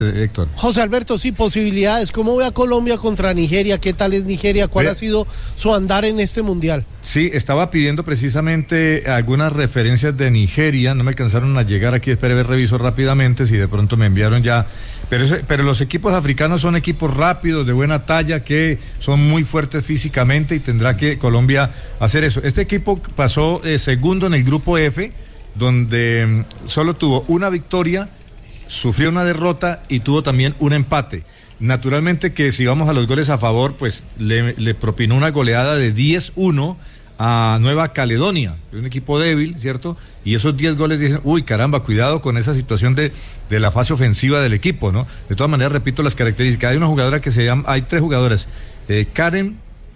Héctor. José Alberto, sí, posibilidades. ¿Cómo ve a Colombia contra Nigeria? ¿Qué tal es Nigeria? ¿Cuál ha sido su andar en este mundial? Sí, estaba pidiendo precisamente algunas referencias de Nigeria, no me alcanzaron a llegar aquí, espere, reviso rápidamente si de pronto me enviaron ya, pero los equipos africanos son equipos rápidos, de buena talla, que son muy fuertes físicamente y tendrá que Colombia hacer eso. Este equipo pasó segundo en el grupo F, donde solo tuvo una victoria, sufrió una derrota y tuvo también un empate. Naturalmente que si vamos a los goles a favor, pues le propinó una goleada de 10-1 a Nueva Caledonia, es un equipo débil, ¿cierto? Y esos 10 goles dicen, uy, caramba, cuidado con esa situación de la fase ofensiva del equipo, ¿no? De todas maneras, repito las características. Hay una jugadora que se llama, hay 3 jugadoras, Karen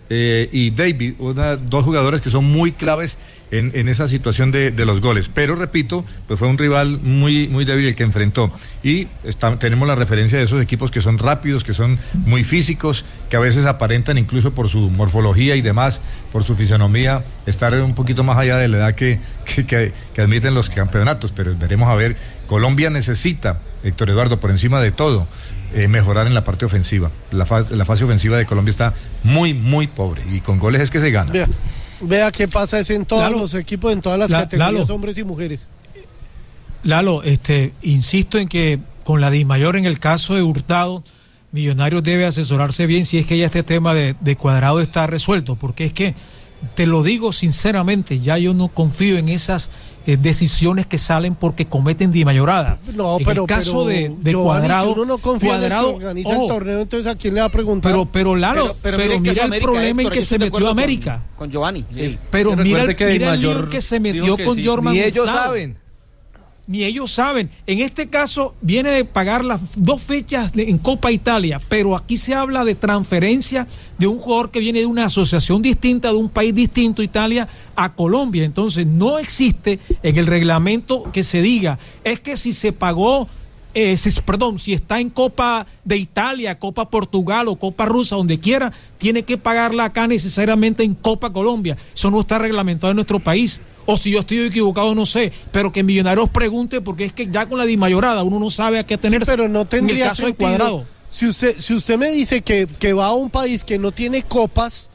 y David, dos jugadores que son muy claves en esa situación de los goles, pero repito, pues fue un rival muy, muy débil el que enfrentó, y tenemos la referencia de esos equipos que son rápidos, que son muy físicos, que a veces aparentan incluso por su morfología y demás, por su fisonomía, estar un poquito más allá de la edad que admiten los campeonatos, pero veremos a ver. Colombia necesita, Héctor Eduardo, por encima de todo, mejorar en la parte ofensiva. La fase ofensiva de Colombia está muy, muy pobre, y con goles es que se gana. Vea qué pasa, es en todos los equipos, en todas las categorías, hombres y mujeres. Lalo, insisto en que con la Dimayor en el caso de Hurtado, Millonarios debe asesorarse bien si es que ya este tema de Cuadrado está resuelto, porque es que, te lo digo sinceramente, ya yo no confío en esas decisiones que salen porque cometen dimayorada. No, en el caso de Giovanni, Cuadrado, si uno no confía en el que organiza el torneo, entonces ¿a quién le va a preguntar? Pero Lalo, pero mira el problema en que se metió América. Con Giovanni, sí. Pero mira el lío en que se metió con Jorman. Ni ellos saben. Ni ellos saben. En este caso viene de pagar las 2 fechas en Copa Italia, pero aquí se habla de transferencia de un jugador que viene de una asociación distinta, de un país distinto, Italia, a Colombia. Entonces no existe en el reglamento que se diga, es que si se pagó, si está en Copa de Italia, Copa Portugal o Copa Rusa, donde quiera, tiene que pagarla acá necesariamente en Copa Colombia. Eso no está reglamentado en nuestro país. O si yo estoy equivocado, no sé, pero que Millonarios pregunte, porque es que ya con la dimayorada uno no sabe a qué atenerse. Sí, pero no tendría en el caso sentido. de Cuadrado. Si usted me dice que va a un país que no tiene copas,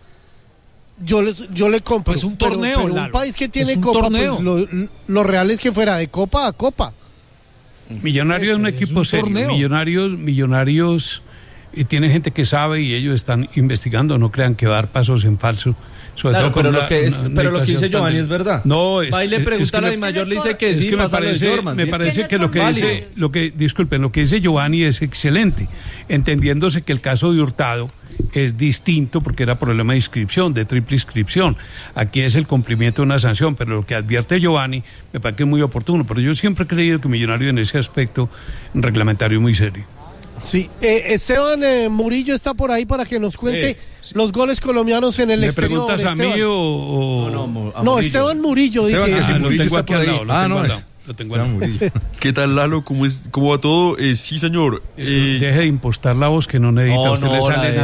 yo le compro. Pues un torneo, pero un país que tiene copa, pues lo real es que fuera de copa a copa. Millonarios es un equipo serio. Millonarios tiene gente que sabe y ellos están investigando, no crean que va a dar pasos en falso. Claro, pero lo que dice Giovanni es verdad. No, va y le pregunta a la Dimayor, le dice que sí, me parece que lo que dice Giovanni es excelente, entendiéndose que el caso de Hurtado es distinto porque era problema de inscripción, de triple inscripción. Aquí es el cumplimiento de una sanción, pero lo que advierte Giovanni me parece que es muy oportuno, pero yo siempre he creído que Millonario en ese aspecto reglamentario es muy serio. Sí, Esteban Murillo está por ahí para que nos cuente los goles colombianos en el exterior. ¿Me preguntas a mí o...? No, Esteban Murillo. Esteban, dije. que si Murillo lo tengo aquí al lado, lo tengo al lado. ¿Qué tal, Lalo? ¿Cómo va todo? Sí, señor. Deje de impostar la voz que no necesita. A usted le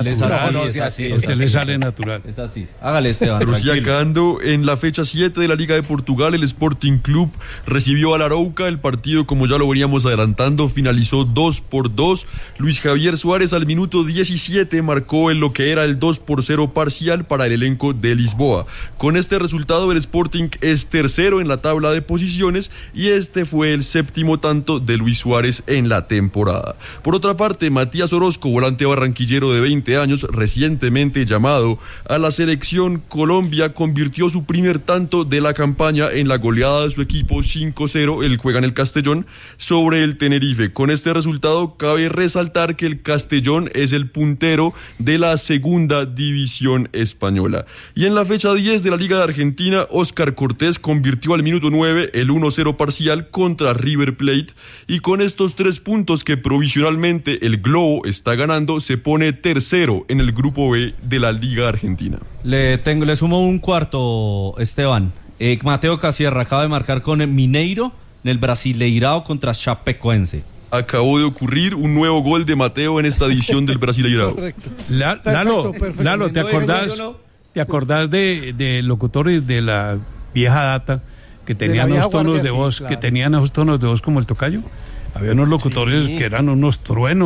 sale natural. Es así. Hágale, Esteban. Pero sí, acá ando en la fecha 7 de la Liga de Portugal, el Sporting Club recibió al Arauca. El partido, como ya lo veníamos adelantando, finalizó 2-2. Luis Javier Suárez al minuto 17 marcó en lo que era el 2-0 parcial para el elenco de Lisboa. Con este resultado, el Sporting es tercero en la tabla de posiciones y este fue el 7º tanto de Luis Suárez en la temporada. Por otra parte, Matías Orozco, volante barranquillero de 20 años, recientemente llamado a la selección Colombia, convirtió su primer tanto de la campaña en la goleada de su equipo 5-0, el juega en el Castellón, sobre el Tenerife. Con este resultado, cabe resaltar que el Castellón es el puntero de la segunda división española. Y en la fecha 10 de la Liga de Argentina, Óscar Cortés convirtió al minuto 9 el 1-0 parcial contra River Plate, y con estos 3 puntos que provisionalmente el Globo está ganando, se pone tercero en el grupo B de la Liga Argentina. Le sumo un cuarto, Esteban. Mateo Casierra acaba de marcar con el Mineiro en el Brasileirao contra Chapecoense. Acabó de ocurrir un nuevo gol de Mateo en esta edición del Brasileirao. Correcto. Lalo, ¿te acordás de locutores de la vieja data que tenían unos tonos de voz, como el tocayo? Había unos locutores que eran unos truenos.